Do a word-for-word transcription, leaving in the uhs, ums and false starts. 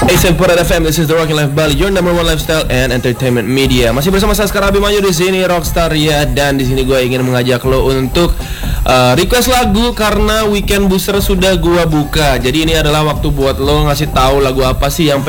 eighty-seven point nine F M, this is the Rocking Life Bali, your number one lifestyle and entertainment media. Masih bersama saya Sekarang Abimanyu di sini Rockstar ya, dan di sini gue ingin mengajak lo untuk uh, request lagu karena weekend booster sudah gue buka. Jadi ini adalah waktu buat lo ngasih tahu lagu apa sih yang